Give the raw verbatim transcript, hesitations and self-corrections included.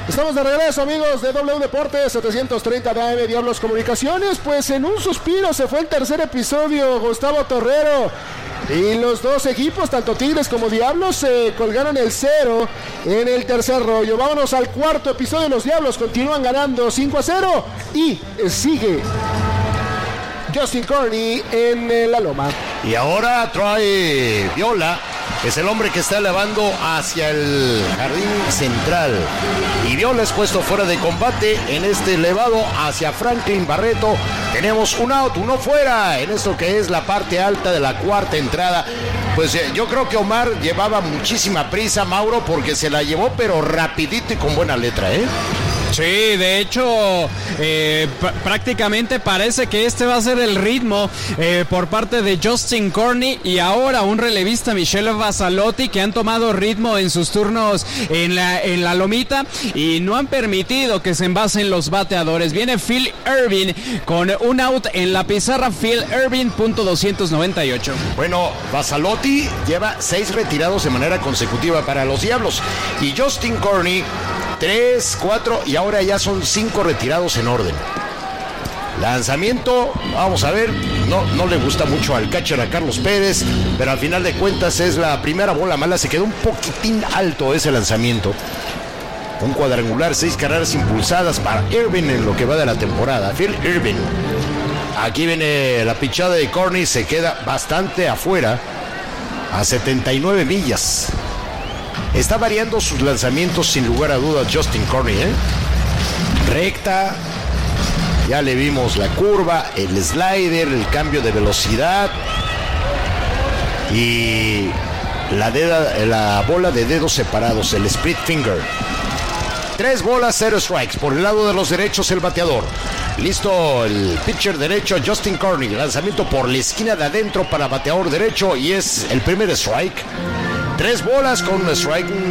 Estamos de regreso, amigos de W Deportes setecientos treinta de A M Diablos Comunicaciones. Pues en un suspiro se fue el tercer episodio, Gustavo Torrero. Y los dos equipos, tanto Tigres como Diablos, se eh, colgaron el cero en el tercer rollo. Vámonos al cuarto episodio. Los Diablos continúan ganando cinco a cero y eh, sigue Justin Corney en eh, la loma. Y ahora trae Viola, es el hombre que está elevando hacia el jardín central. Y Viola es puesto fuera de combate en este elevado hacia Franklin Barreto. Tenemos un out, uno fuera en esto que es la parte alta de la cuarta entrada. Pues eh, yo creo que Omar llevaba muchísima prisa, Mauro, porque se la llevó pero rapidito y con buena letra, ¿eh? Sí, de hecho, eh, p- prácticamente parece que este va a ser el ritmo eh, por parte de Justin Corney y ahora un relevista, Michele Basalotti, que han tomado ritmo en sus turnos en la, en la lomita y no han permitido que se envasen los bateadores. Viene Phil Irving con un out en la pizarra. Phil Irving, punto doscientos noventa y ocho. Bueno, Basalotti lleva seis retirados de manera consecutiva para los Diablos y Justin Corney tres, cuatro y ahora ya son cinco retirados en orden. Lanzamiento, vamos a ver, no, no le gusta mucho al catcher, a Carlos Pérez, pero al final de cuentas es la primera bola mala, se quedó un poquitín alto ese lanzamiento. Un cuadrangular, seis carreras impulsadas para Irving en lo que va de la temporada. Phil Irving. Aquí viene la pichada de Corney, se queda bastante afuera, a setenta y nueve millas. Está variando sus lanzamientos sin lugar a dudas Justin Corney, ¿eh? Recta, ya le vimos la curva, el slider, el cambio de velocidad y la, deda, la bola de dedos separados, el split finger. Tres bolas, cero strikes. Por el lado de los derechos el bateador. Listo el pitcher derecho Justin Corney. Lanzamiento por la esquina de adentro para bateador derecho y es el primer strike. Tres bolas con un strike,